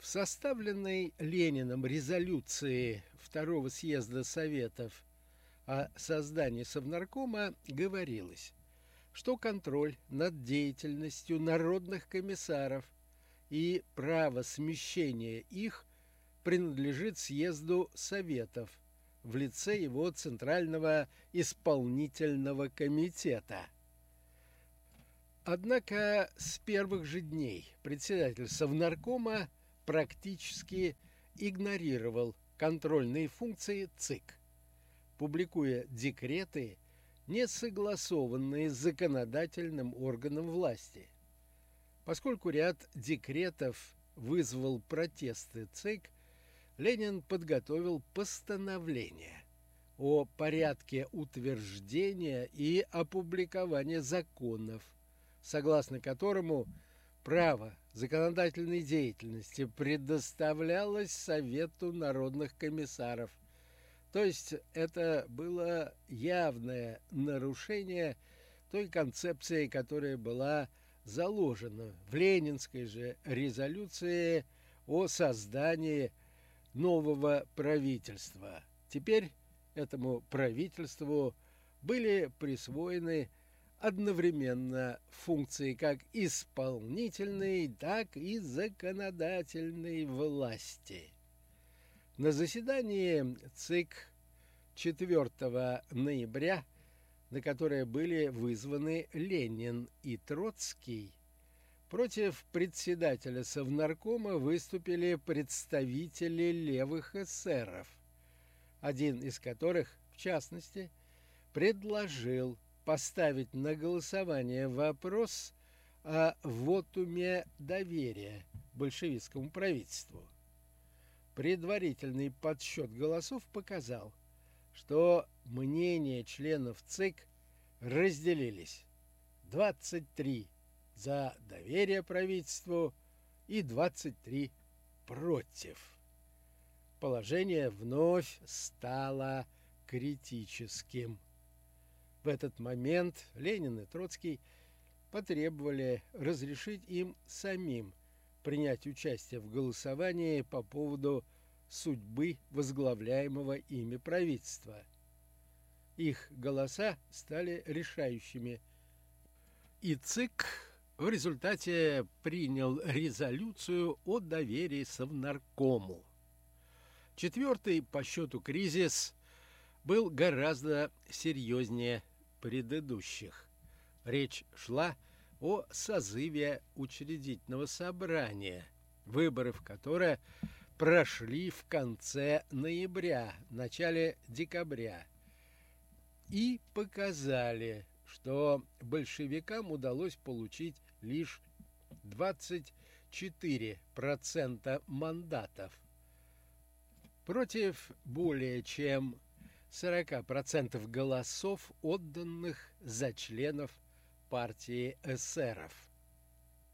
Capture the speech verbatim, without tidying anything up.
составленной Лениным резолюции Второго съезда Советов о создании Совнаркома говорилось, что контроль над деятельностью народных комиссаров и право смещения их принадлежит съезду Советов в лице его Центрального исполнительного комитета. Однако с первых же дней председатель Совнаркома практически игнорировал контрольные функции ЦИК, публикуя декреты, не согласованные с законодательным органом власти. Поскольку ряд декретов вызвал протесты ЦИК, Ленин подготовил постановление о порядке утверждения и опубликования законов, согласно которому право законодательной деятельности предоставлялось Совету народных комиссаров. То есть это было явное нарушение той концепции, которая была заложена в ленинской же резолюции о создании нового правительства. Теперь этому правительству были присвоены одновременно функции как исполнительной, так и законодательной власти. На заседании ЦИК четвёртого ноября, на которое были вызваны Ленин и Троцкий, против председателя Совнаркома выступили представители левых эсеров, один из которых, в частности, предложил поставить на голосование вопрос о вотуме доверия большевистскому правительству. Предварительный подсчет голосов показал, что мнения членов ЦИК разделились: двадцать три за доверие правительству и двадцать три против. Положение вновь стало критическим. В этот момент Ленин и Троцкий потребовали разрешить им самим принять участие в голосовании по поводу судьбы возглавляемого ими правительства. Их голоса стали решающими, и ЦИК в результате принял резолюцию о доверии Совнаркому. Четвертый по счету кризис был гораздо серьезнее предыдущих. Речь шла о созыве учредительного собрания, выборы в которое прошли в конце ноября, начале декабря, и показали, что большевикам удалось получить лишь двадцать четыре процента мандатов против более чем сорок процентов голосов, отданных за членов партии эсеров.